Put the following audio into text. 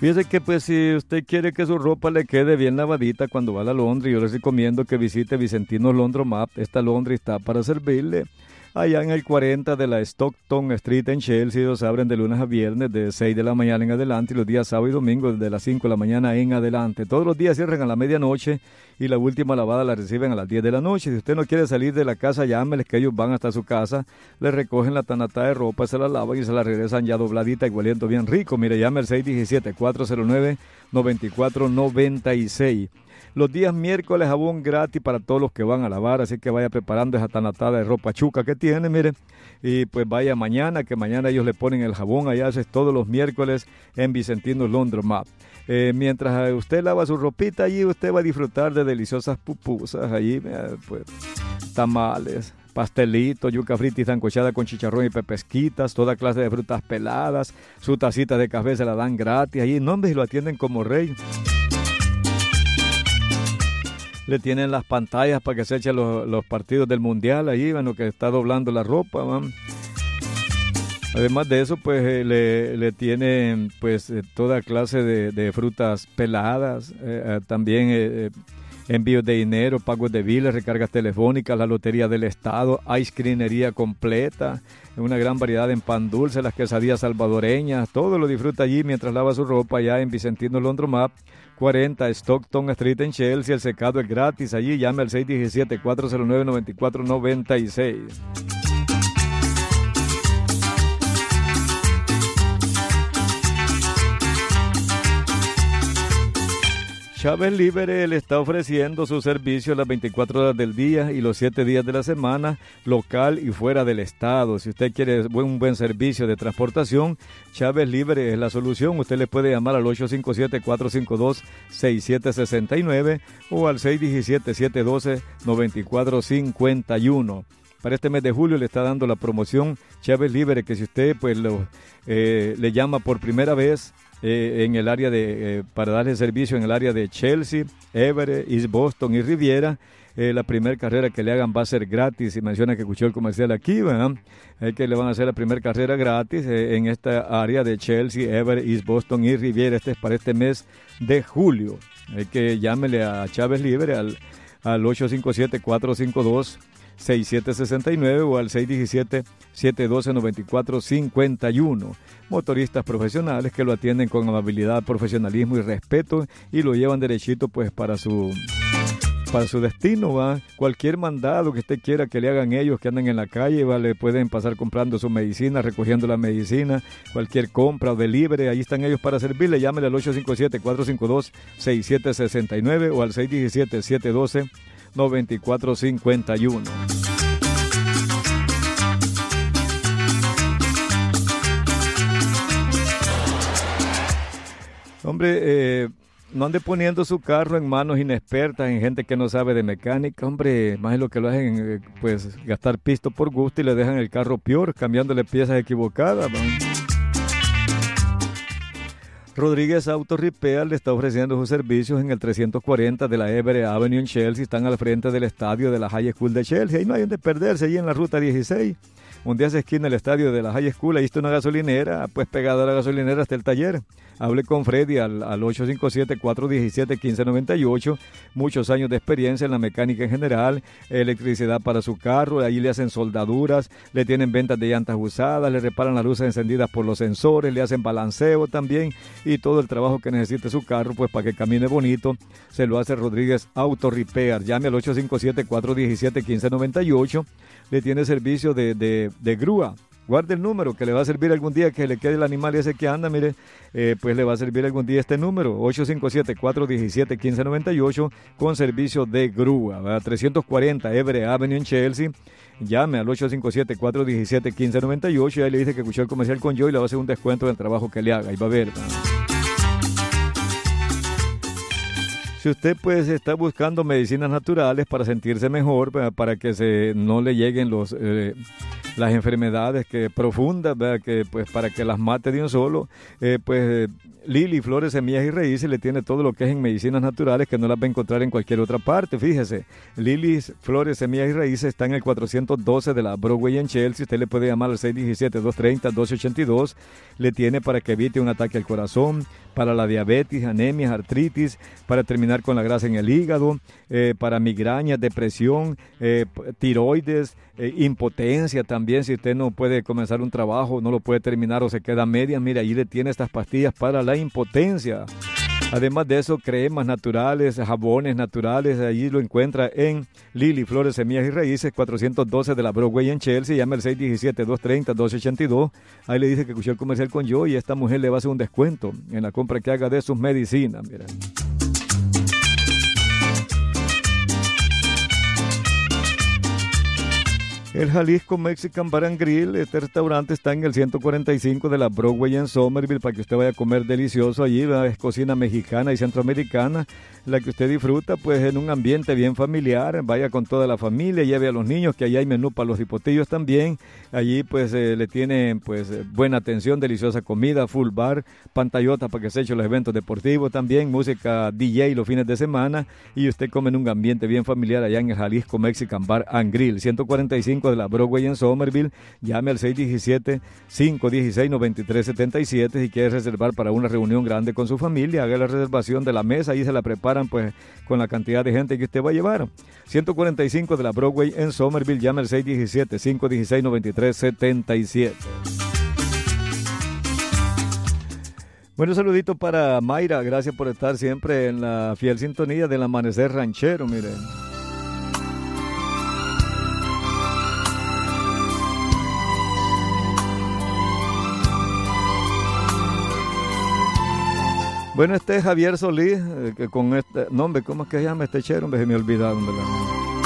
Fíjese que pues si usted quiere que su ropa le quede bien lavadita cuando va a la laundry, yo les recomiendo que visite Vicentino Laundromat. Esta laundry está para servirle. Allá en el 40 de la Stockton Street en Chelsea, ellos abren de lunes a viernes de 6 de la mañana en adelante y los días sábado y domingo de las 5 de la mañana en adelante. Todos los días cierran a la medianoche y la última lavada la reciben a las 10 de la noche. Si usted no quiere salir de la casa, llámeles que ellos van hasta su casa, le recogen la tanata de ropa, se la lavan y se la regresan ya dobladita y hueliendo bien rico. Mire, llame al 617-409-9496. Los días miércoles jabón gratis para todos los que van a lavar, así que vaya preparando esa tanatada de ropa chuca que tiene, mire, y pues vaya mañana, que mañana ellos le ponen el jabón, allá es todos los miércoles en Vicentino Laundromat. Mientras usted lava su ropita allí, usted va a disfrutar de deliciosas pupusas allí, pues tamales, pastelitos, yuca frita y sancochada con chicharrón y pepesquitas, toda clase de frutas peladas, su tacita de café se la dan gratis allí, no, hombre, y lo atienden como rey. Le tienen las pantallas para que se echen los partidos del mundial ahí, bueno, que está doblando la ropa, man. Además de eso, pues le tienen pues toda clase de frutas peladas, también envíos de dinero, pagos de biles, recargas telefónicas, la lotería del estado, ice creamería completa, una gran variedad en pan dulce, las quesadillas salvadoreñas, todo lo disfruta allí mientras lava su ropa allá en Vicentino Laundromat, 40 Stockton Street en Chelsea. El secado es gratis allí, llame al 617-409-9496. Chávez Libre le está ofreciendo su servicio las 24 horas del día y los 7 días de la semana, local y fuera del estado. Si usted quiere un buen servicio de transportación, Chávez Libre es la solución. Usted le puede llamar al 857-452-6769 o al 617-712-9451. Para este mes de julio le está dando la promoción Chávez Libre, que si usted pues le llama por primera vez en el área para darle servicio en el área de Chelsea, Everett, East Boston y Riviera, la primera carrera que le hagan va a ser gratis. Y menciona que escuchó el comercial aquí, ¿verdad? Que le van a hacer la primera carrera gratis en esta área de Chelsea, Everett, East Boston y Riviera. Este es para este mes de julio. Que llámele a Chávez Libre al 857-452-6769 o al 617-712-9451. Motoristas profesionales que lo atienden con amabilidad, profesionalismo y respeto y lo llevan derechito pues para su destino, ¿va? Cualquier mandado que usted quiera que le hagan ellos que andan en la calle, ¿va? Le pueden pasar comprando su medicina, recogiendo la medicina, cualquier compra o delivery, ahí están ellos para servirle. Llámele al 857-452-6769 o al 617-712-9451. Hombre, no ande poniendo su carro en manos inexpertas, en gente que no sabe de mecánica, hombre, más es lo que lo hacen, pues, gastar pisto por gusto y le dejan el carro peor, cambiándole piezas equivocadas, ¿no? Rodríguez Auto Repair le está ofreciendo sus servicios en el 340 de la Everett Avenue en Chelsea. Están al frente del estadio de la High School de Chelsea. Ahí no hay donde perderse, ahí en la ruta 16. Un día se esquina el estadio de la High School, ahí está una gasolinera, pues pegada a la gasolinera hasta el taller. Hable con Freddy al 857-417-1598. Muchos años de experiencia en la mecánica en general, electricidad para su carro, ahí le hacen soldaduras, le tienen ventas de llantas usadas, le reparan las luces encendidas por los sensores, le hacen balanceo también y todo el trabajo que necesite su carro, pues para que camine bonito, se lo hace Rodríguez Auto Repair. Llame al 857-417-1598. Le tiene servicio de grúa. Guarde el número que le va a servir algún día que le quede el animal ese que anda, mire, pues le va a servir algún día este número, 857-417-1598 con servicio de grúa, ¿verdad? 340 Everett Avenue en Chelsea. Llame al 857-417-1598 y ahí le dice que escuchó el comercial con yo y le va a hacer un descuento del trabajo que le haga, y va a ver, ¿verdad? Si usted pues está buscando medicinas naturales para sentirse mejor, para que no le lleguen las enfermedades que profundas, ¿verdad? Que pues para que las mate de un solo, Lili Flores, Semillas y Raíces le tiene todo lo que es en medicinas naturales que no las va a encontrar en cualquier otra parte. Fíjese, Lili Flores, Semillas y Raíces está en el 412 de la Broadway en Chelsea. Usted le puede llamar al 617-230-1282. Le tiene para que evite un ataque al corazón, para la diabetes, anemias, artritis, para terminar con la grasa en el hígado, para migrañas, depresión, tiroides, impotencia también. Si usted no puede comenzar un trabajo, no lo puede terminar o se queda a medias, mira, ahí le tiene estas pastillas para la impotencia. Además de eso, cremas naturales, jabones naturales, allí lo encuentra en Lili Flores, Semillas y Raíces, 412 de la Broadway en Chelsea. Llama al 617-230-1282. Ahí le dice que escuchó el comercial con yo y esta mujer le va a hacer un descuento en la compra que haga de sus medicinas. Mira. El Jalisco Mexican Bar and Grill, este restaurante está en el 145 de la Broadway en Somerville para que usted vaya a comer delicioso allí, ¿verdad? Es cocina mexicana y centroamericana, la que usted disfruta pues en un ambiente bien familiar, vaya con toda la familia, lleve a los niños, que allí hay menú para los hipotillos también, allí pues le tienen pues buena atención, deliciosa comida, full bar, pantallota para que se echen los eventos deportivos también, música DJ los fines de semana y usted come en un ambiente bien familiar allá en el Jalisco Mexican Bar and Grill, 145 de la Broadway en Somerville. Llame al 617-516-9377 si quiere reservar para una reunión grande con su familia, haga la reservación de la mesa y se la preparan pues con la cantidad de gente que usted va a llevar. 145 de la Broadway en Somerville. Llame al 617-516-9377. Bueno, saludito para Mayra, gracias por estar siempre en la fiel sintonía del Amanecer Ranchero, miren. Bueno, este es Javier Solís, que con este nombre, ¿cómo es que se llama este chero? Se me ha olvidado, ¿verdad?